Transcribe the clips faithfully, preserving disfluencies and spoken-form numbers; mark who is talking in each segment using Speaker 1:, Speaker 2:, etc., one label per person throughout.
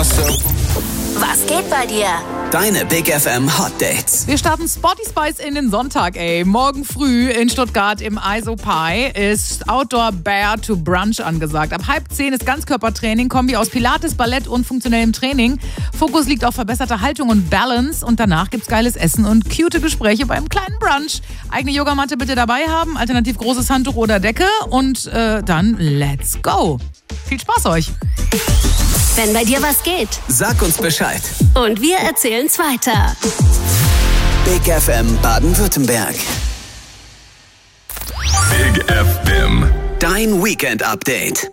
Speaker 1: Was geht bei dir?
Speaker 2: Deine Big F M Hot Dates.
Speaker 3: Wir starten Sporty Spice in den Sonntag, ey. Morgen früh in Stuttgart im Isopie ist Outdoor Bear to Brunch angesagt. Ab halb zehn ist Ganzkörpertraining, Kombi aus Pilates, Ballett und funktionellem Training. Fokus liegt auf verbesserter Haltung und Balance. Und danach gibt's geiles Essen und cute Gespräche beim kleinen Brunch. Eigene Yogamatte bitte dabei haben, alternativ großes Handtuch oder Decke. Und äh, dann let's go. Viel Spaß euch.
Speaker 1: Wenn bei dir was geht,
Speaker 2: Sag uns Bescheid.
Speaker 1: und wir erzählen's weiter.
Speaker 2: Big F M Baden-Württemberg.
Speaker 4: Big F M.
Speaker 2: Dein Weekend-Update.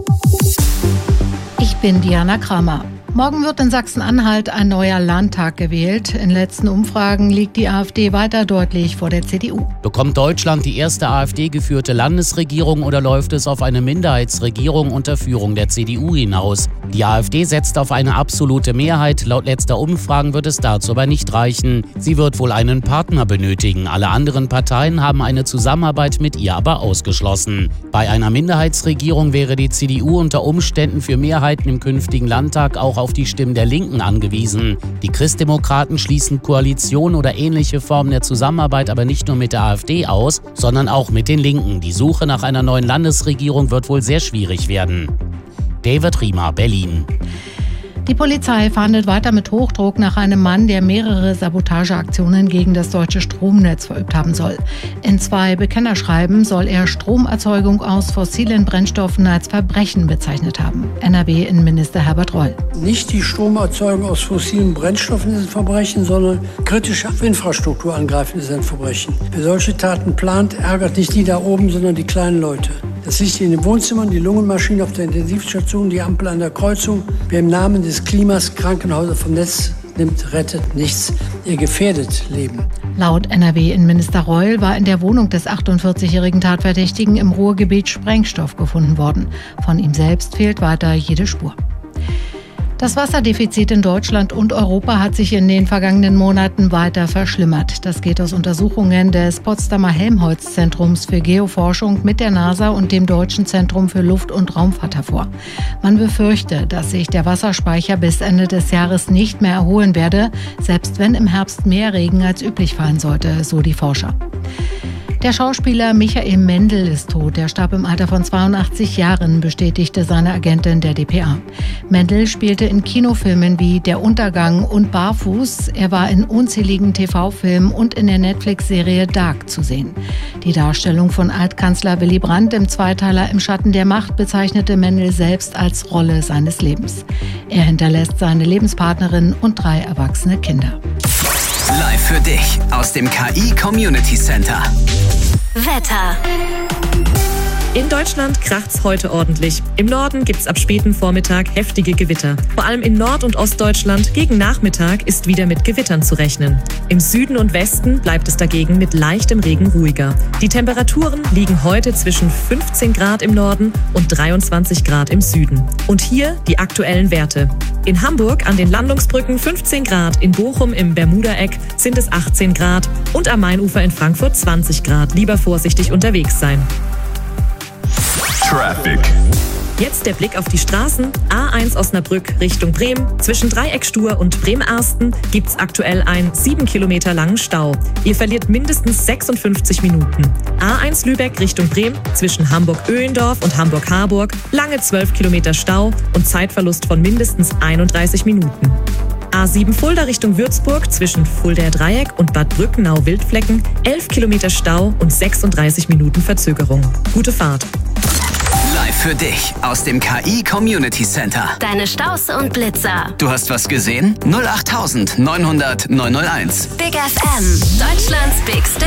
Speaker 5: Ich bin Diana Kramer. Morgen wird in Sachsen-Anhalt ein neuer Landtag gewählt. In letzten Umfragen liegt die AfD weiter deutlich vor der C D U.
Speaker 6: Bekommt Deutschland die erste AfD-geführte Landesregierung oder läuft es auf eine Minderheitsregierung unter Führung der C D U hinaus? Die AfD setzt auf eine absolute Mehrheit. Laut letzter Umfragen wird es dazu aber nicht reichen. Sie wird wohl einen Partner benötigen. Alle anderen Parteien haben eine Zusammenarbeit mit ihr aber ausgeschlossen. Bei einer Minderheitsregierung wäre die C D U unter Umständen für Mehrheiten im künftigen Landtag auch auf die Stimmen der Linken angewiesen. Die Christdemokraten schließen Koalition oder ähnliche Formen der Zusammenarbeit aber nicht nur mit der AfD aus, sondern auch mit den Linken. Die Suche nach einer neuen Landesregierung wird wohl sehr schwierig werden. David Riemer, Berlin.
Speaker 5: Die Polizei fahndet weiter mit Hochdruck nach einem Mann, der mehrere Sabotageaktionen gegen das deutsche Stromnetz verübt haben soll. In zwei Bekennerschreiben soll er Stromerzeugung aus fossilen Brennstoffen als Verbrechen bezeichnet haben. N R W-Innenminister Herbert Reul.
Speaker 7: Nicht die Stromerzeugung aus fossilen Brennstoffen ist ein Verbrechen, sondern kritische Infrastruktur angreifen ist ein Verbrechen. Wer solche Taten plant, ärgert nicht die da oben, sondern die kleinen Leute. Das Licht in den Wohnzimmern, die Lungenmaschine auf der Intensivstation, die Ampel an der Kreuzung. Wer im Namen des Klimas Krankenhäuser vom Netz nimmt, rettet nichts. Ihr gefährdet Leben.
Speaker 5: Laut N R W-Innenminister Reul war in der Wohnung des achtundvierzigjährigen Tatverdächtigen im Ruhrgebiet Sprengstoff gefunden worden. Von ihm selbst fehlt weiter jede Spur. Das Wasserdefizit in Deutschland und Europa hat sich in den vergangenen Monaten weiter verschlimmert. Das geht aus Untersuchungen des Potsdamer Helmholtz-Zentrums für Geoforschung mit der NASA und dem Deutschen Zentrum für Luft- und Raumfahrt hervor. Man befürchte, dass sich der Wasserspeicher bis Ende des Jahres nicht mehr erholen werde, selbst wenn im Herbst mehr Regen als üblich fallen sollte, so die Forscher. Der Schauspieler Michael Mendl ist tot. Er starb im Alter von zweiundachtzig Jahren, bestätigte seine Agentin der D P A. Mendl spielte in Kinofilmen wie Der Untergang und Barfuß. Er war in unzähligen T V-Filmen und in der Netflix-Serie Dark zu sehen. Die Darstellung von Altkanzler Willy Brandt im Zweiteiler Im Schatten der Macht bezeichnete Mendl selbst als Rolle seines Lebens. Er hinterlässt seine Lebenspartnerin und drei erwachsene Kinder.
Speaker 2: Live für dich aus dem K I Community Center.
Speaker 1: Wetter.
Speaker 8: In Deutschland kracht's heute ordentlich. Im Norden gibt's ab späten Vormittag heftige Gewitter. Vor allem in Nord- und Ostdeutschland gegen Nachmittag ist wieder mit Gewittern zu rechnen. Im Süden und Westen bleibt es dagegen mit leichtem Regen ruhiger. Die Temperaturen liegen heute zwischen fünfzehn Grad im Norden und dreiundzwanzig Grad im Süden. Und hier die aktuellen Werte. In Hamburg an den Landungsbrücken fünfzehn Grad, in Bochum im Bermudaeck sind es achtzehn Grad und am Mainufer in Frankfurt zwanzig Grad. Lieber vorsichtig unterwegs sein.
Speaker 4: Traffic.
Speaker 8: Jetzt der Blick auf die Straßen. A eins Osnabrück Richtung Bremen. Zwischen Dreieckstuhr und Bremersten gibt's aktuell einen sieben Kilometer langen Stau. Ihr verliert mindestens sechsundfünfzig Minuten. A eins Lübeck Richtung Bremen. Zwischen Hamburg-Öhlendorf und Hamburg-Harburg lange zwölf Kilometer Stau und Zeitverlust von mindestens einunddreißig Minuten. A sieben Fulda Richtung Würzburg zwischen Fuldaer Dreieck und Bad Brückenau-Wildflecken elf Kilometer Stau und sechsunddreißig Minuten Verzögerung. Gute Fahrt.
Speaker 2: Live für dich aus dem K I Community Center.
Speaker 1: Deine Staus und Blitzer.
Speaker 2: Du hast was gesehen? null acht neunhundert neunhundert neunhunderteins.
Speaker 1: Big F M. Deutschlands bigste